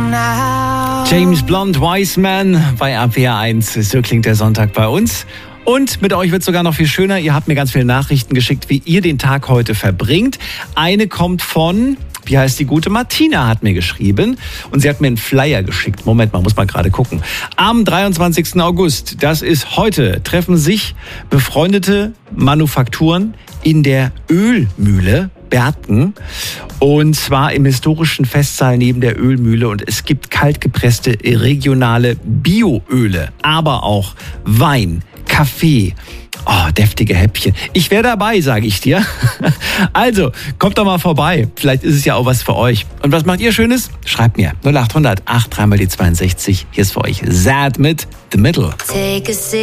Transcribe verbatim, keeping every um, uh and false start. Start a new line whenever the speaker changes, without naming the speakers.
James Blunt, Wise Man bei R P R eins. So klingt der Sonntag bei uns. Und mit euch wird es sogar noch viel schöner. Ihr habt mir ganz viele Nachrichten geschickt, wie ihr den Tag heute verbringt. Eine kommt von, wie heißt die gute? Martina hat mir geschrieben. Und sie hat mir einen Flyer geschickt. Moment mal, muss mal gerade gucken. Am dreiundzwanzigsten August, das ist heute, treffen sich befreundete Manufakturen in der Ölmühle Berken, und zwar im historischen Festsaal neben der Ölmühle, und es gibt kaltgepresste regionale Bioöle, aber auch Wein, Kaffee, oh, deftige Häppchen. Ich wäre dabei, sage ich dir. Also, kommt doch mal vorbei. Vielleicht ist es ja auch was für euch. Und was macht ihr Schönes? Schreibt mir null acht hundert acht drei mal die zweiundsechzig. Hier ist für euch Sad mit The Middle.